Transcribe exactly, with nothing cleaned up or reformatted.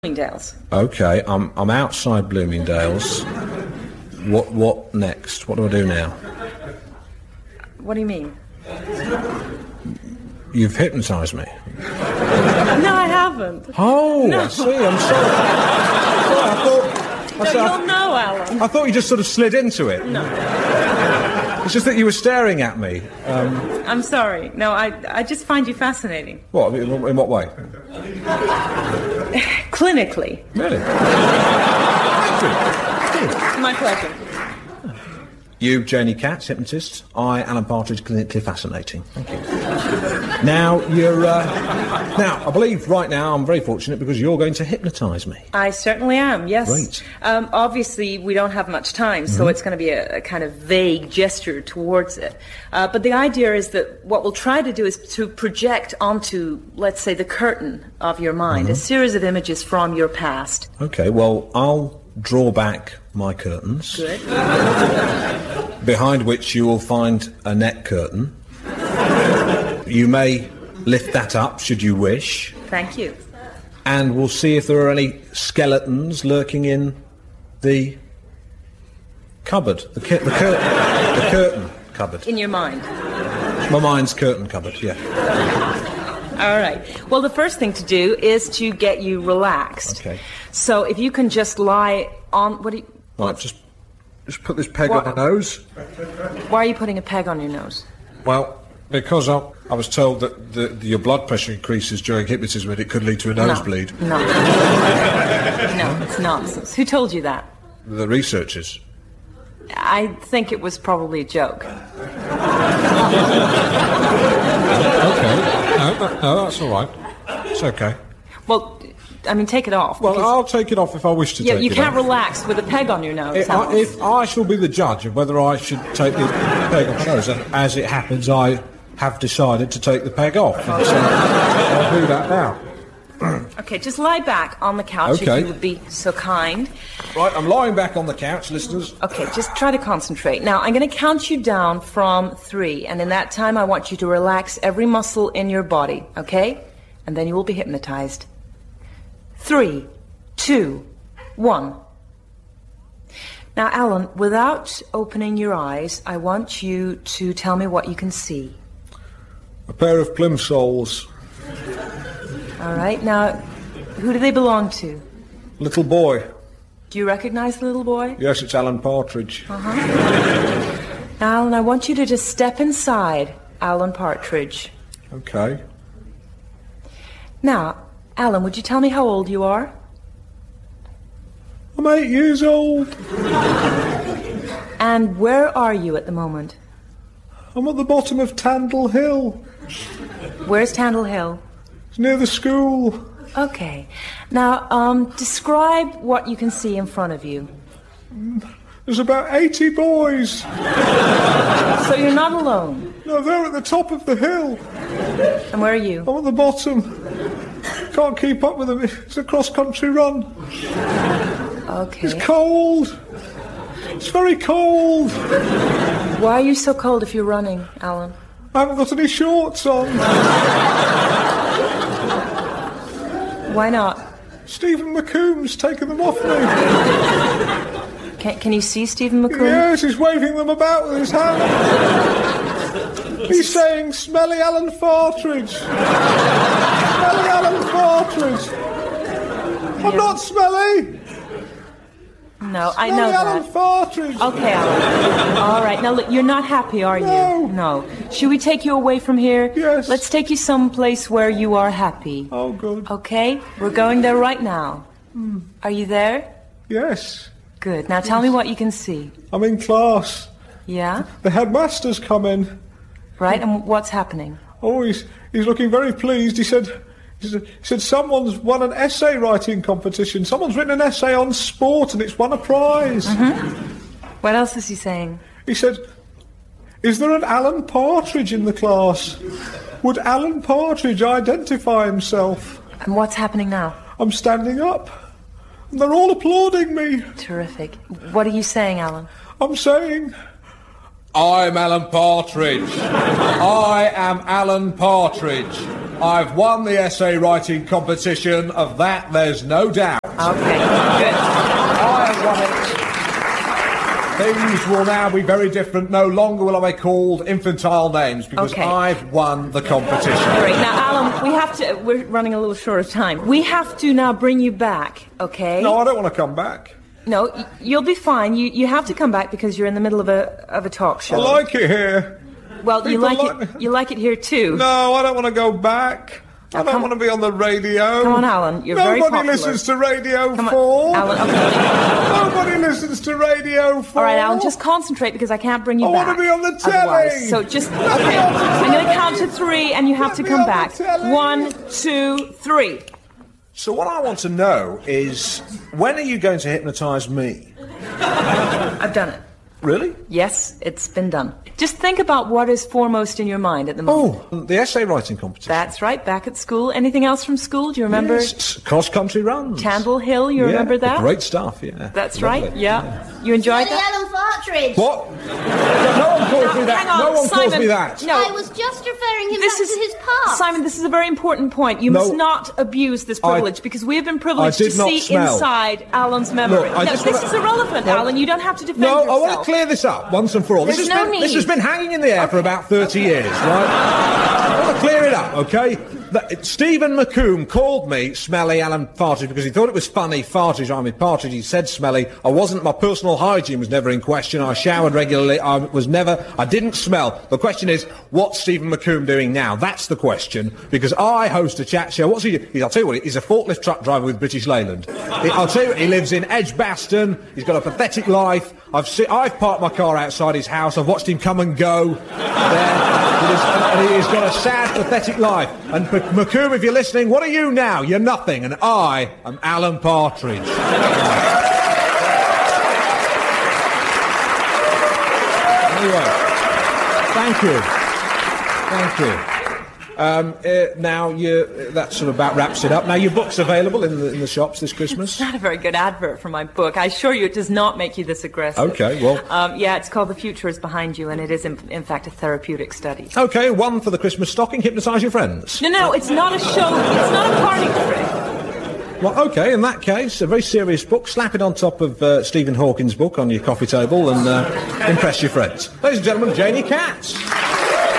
Bloomingdale's. Okay, I'm I'm outside Bloomingdale's. What what next? What do I do now? What do you mean? You've hypnotised me. No, I haven't. Oh, No. I see. I'm sorry. Sorry, I thought. I, No, said- you'll know, Alan. I thought you just sort of slid into it. No, It's just that you were staring at me. Um, I'm sorry. No, I I just find you fascinating. what? In, in what way? Clinically. Really? My pleasure. You, Janie Katz, hypnotist. I, Alan Partridge, clinically fascinating. Thank you. Now, you're... Uh, now, I believe right now I'm very fortunate because you're going to hypnotise me. I certainly am, yes. Great. Um, obviously, we don't have much time, so it's going to be a, a kind of vague gesture towards it. Uh, but the idea is that what we'll try to do is to project onto, let's say, the curtain of your mind, a series of images from your past. Okay, well, I'll draw back my curtains. Good. Behind which you will find a net curtain. You may lift that up, should you wish. Thank you. And we'll see if there are any skeletons lurking in the cupboard. The, cu- the, cur- the curtain cupboard. In your mind. My mind's curtain cupboard, yeah. All right. Well, the first thing to do is to get you relaxed. Okay. So if you can just lie on... What do you... Right, just, just put this peg What? on my nose. Why are you putting a peg on your nose? Well, because I, I was told that the, the, your blood pressure increases during hypnotism and it could lead to a nosebleed. No. No. No, it's nonsense. Who told you that? The researchers. I think it was probably a joke. Okay. No, that, no, that's all right. It's okay. Well, I mean, take it off. Well, because- I'll take it off if I wish to yeah, take you it can't off. relax with a peg on your nose. If I, Alan. if I shall be the judge of whether I should take the peg off my nose, and as it happens, I have decided to take the peg off. And so I'll do that now. Okay, just lie back on the couch Okay. if you would be so kind. Right, I'm lying back on the couch, listeners. Okay, just try to concentrate. Now, I'm going to count you down from three, and in that time, I want you to relax every muscle in your body, okay? And then you will be hypnotized. Three, two, one. Now, Alan, without opening your eyes, I want you to tell me what you can see. A pair of plimsolls. All right, now, who do they belong to? Little boy. Do you recognize the little boy? Yes, it's Alan Partridge. Alan, I want you to just step inside Alan Partridge. Okay. Now, Alan, would you tell me how old you are? I'm eight years old. And where are you at the moment? I'm at the bottom of Tandle Hill. Where's Tandle Hill? It's near the school. Okay. Now, um, describe what you can see in front of you. There's about eighty boys. So you're not alone. No, they're at the top of the hill. And where are you? I'm at the bottom. Can't keep up with them. It's a cross-country run. Okay. It's cold. It's very cold. Why are you so cold if you're running, Alan? I haven't got any shorts on. Why not? Stephen McComb's taken them off me. Can, can you see Stephen McCool? Yes, he's waving them about with his hand. He's saying, "Smelly Alan Partridge. Smelly Alan Partridge. I'm not smelly. No, I Smelly know Alan that. Partridge." Okay, Alan. All right. Now, look, you're not happy, are you? No. No. Should we take you away from here? Yes. Let's take you someplace where you are happy. Oh, good. Okay? We're going there right now. Are you there? Yes. Good. Now tell me what you can see. I'm in class. Yeah? The headmaster's come in. Right? And what's happening? Oh, he's, he's looking very pleased. He said, he said, he said, someone's won an essay writing competition. Someone's written an essay on sport and it's won a prize. What else is he saying? He said, is there an Alan Partridge in the class? Would Alan Partridge identify himself? And what's happening now? I'm standing up. And they're all applauding me. Terrific. What are you saying, Alan? I'm saying, I'm Alan Partridge. I am Alan Partridge. I've won the essay writing competition. Of that, there's no doubt. Okay, good. I have won it. Things will now be very different. No longer will I be called infantile names because Okay. I've won the competition. Great. Now, Alan, we have to... We're running a little short of time. We have to now bring you back, okay? No, I don't want to come back. No, y- you'll be fine. You you have to come back because you're in the middle of a of a talk show. I like it here. well, you people like like it. me. You like it here too. No, I don't want to go back. I don't come- want to be on the radio. Come on, Alan. You're Nobody very popular. listens to Radio Come on, four. Alan. Okay. Nobody listens to Radio four. All right, Alan. Just concentrate because I can't bring you I back. want to be on the telly. Otherwise. So just okay. I'm going to count to three, and you have Let to me come on the back. telly. One, two, three. So what I want to know is, when are you going to hypnotise me? I've done it. Really? Yes, it's been done. Just think about what is foremost in your mind at the moment. Oh, the essay writing competition. That's right, back at school. Anything else from school? Do you remember Yes, cross-country runs. Candle Hill? You Yeah, remember that? Great stuff, yeah. That's Lovely. right, yeah. You enjoyed Smelly that? Alan Partridge. What? No one calls me that. Hang on, no one Simon. calls me that. No. I was just referring him This back is to his past. Simon. This is a very important point. You No. must not abuse this privilege because we have been privileged I did to not see smell. inside Alan's memory. Look, I no, just this wanna- is irrelevant, No. Alan. You don't have to defend No, yourself. I want to clear this up once and for all. This There's has no been need. this has been hanging in the air for about thirty years, right? I want to clear it up, okay? That, Stephen McComb called me Smelly Alan Partridge because he thought it was funny. Partridge, I mean Partridge. He said smelly. I wasn't. My personal hygiene was never in question. I showered regularly. I was never. I didn't smell. The question is, what's Stephen McComb doing now? That's the question. Because I host a chat show. What's he do? He's, I'll tell you what. He's a forklift truck driver with British Leyland. He, I'll tell you what. He lives in Edgbaston. He's got a pathetic life. I've se- I've parked my car outside his house. I've watched him come and go. There. It is, and he's got a sad, pathetic life. And M- McComb, if you're listening, what are you now? You're nothing. And I am Alan Partridge. Anyway, thank you. Thank you. Um, uh, now, you, that sort of about wraps it up. Now, your book's available in the, in the shops this Christmas. It's not a very good advert for my book. I assure you it does not make you this aggressive. Okay, well- Um, yeah, it's called The Future is Behind You, and it is, in, in fact, a therapeutic study. Okay, one for the Christmas stocking. Hypnotise your friends. No, no, it's not a show. It's not a party trick. Well, okay, in that case, a very serious book. Slap it on top of uh, Stephen Hawking's book on your coffee table and uh, impress your friends. Ladies and gentlemen, Janie Katz.